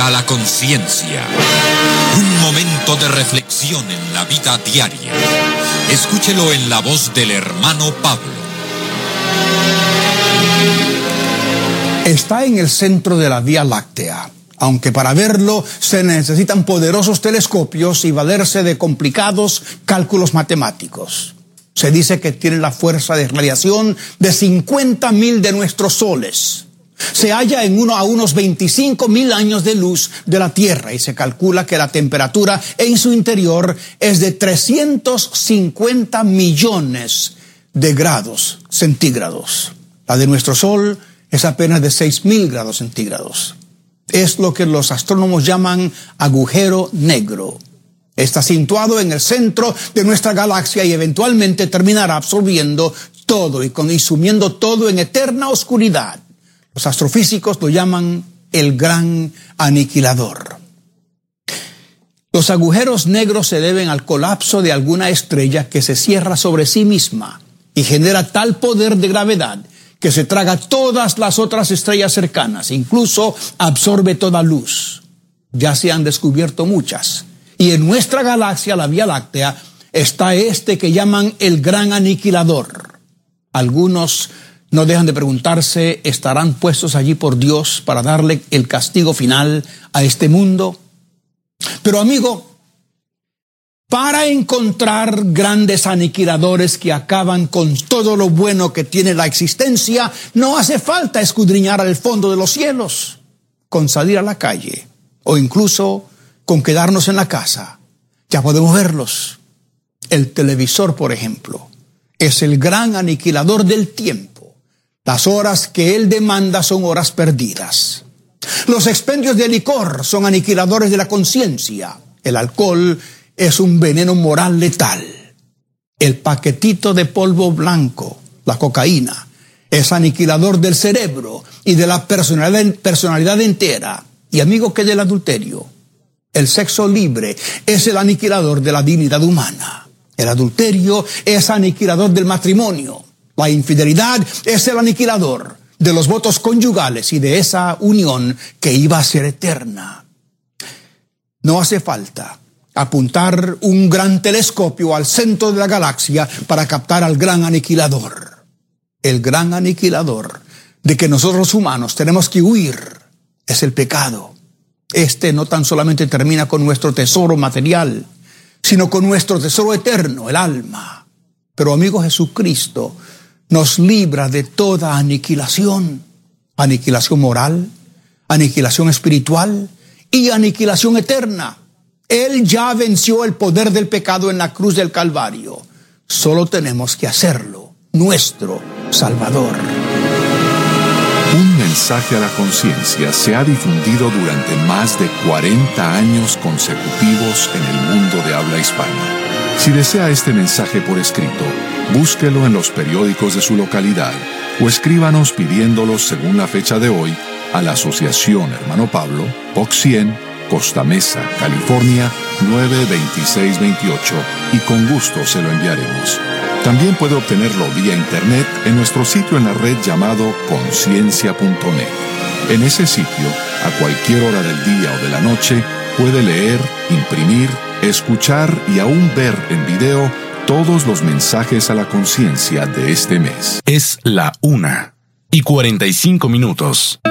A la conciencia. Un momento de reflexión en la vida diaria. Escúchelo en la voz del hermano Pablo. Está en el centro de la Vía Láctea, aunque para verlo se necesitan poderosos telescopios y valerse de complicados cálculos matemáticos. Se dice que tiene la fuerza de radiación de 50.000 de nuestros soles. Se halla a unos 25.000 años de luz de la Tierra y se calcula que la temperatura en su interior es de 350 millones de grados centígrados. La de nuestro Sol es apenas de 6.000 grados centígrados. Es lo que los astrónomos llaman agujero negro. Está situado en el centro de nuestra galaxia y eventualmente terminará absorbiendo todo y consumiendo todo en eterna oscuridad. Los astrofísicos lo llaman el gran aniquilador. Los agujeros negros se deben al colapso de alguna estrella que se cierra sobre sí misma y genera tal poder de gravedad que se traga todas las otras estrellas cercanas, incluso absorbe toda luz. Ya se han descubierto muchas. Y en nuestra galaxia, la Vía Láctea, está este que llaman el gran aniquilador. Algunos no dejan de preguntarse, ¿estarán puestos allí por Dios para darle el castigo final a este mundo? Pero amigo, para encontrar grandes aniquiladores que acaban con todo lo bueno que tiene la existencia, no hace falta escudriñar al fondo de los cielos. Con salir a la calle, o incluso con quedarnos en la casa, ya podemos verlos. El televisor, por ejemplo, es el gran aniquilador del tiempo. Las horas que él demanda son horas perdidas. Los expendios de licor son aniquiladores de la conciencia. El alcohol es un veneno moral letal. El paquetito de polvo blanco, la cocaína, es aniquilador del cerebro y de la personalidad entera. Y amigo, ¿qué del adulterio? El sexo libre es el aniquilador de la dignidad humana. El adulterio es aniquilador del matrimonio. La infidelidad es el aniquilador de los votos conyugales y de esa unión que iba a ser eterna. No hace falta apuntar un gran telescopio al centro de la galaxia para captar al gran aniquilador. El gran aniquilador de que nosotros humanos tenemos que huir es el pecado. Este no tan solamente termina con nuestro tesoro material, sino con nuestro tesoro eterno, el alma. Pero amigo, Jesucristo nos libra de toda aniquilación. Aniquilación moral, aniquilación espiritual y aniquilación eterna. Él ya venció el poder del pecado en la cruz del Calvario. Solo tenemos que hacerlo, nuestro Salvador. Un mensaje a la conciencia se ha difundido durante más de 40 años consecutivos en el mundo de habla hispana. Si desea este mensaje por escrito, búsquelo en los periódicos de su localidad o escríbanos pidiéndolos según la fecha de hoy a la Asociación Hermano Pablo, Box 100, Costa Mesa, California, 92628 y con gusto se lo enviaremos. También puede obtenerlo vía internet en nuestro sitio en la red llamado conciencia.net. En ese sitio, a cualquier hora del día o de la noche, puede leer, imprimir, escuchar y aún ver en video todos los mensajes a la conciencia de este mes. Es la 1:45.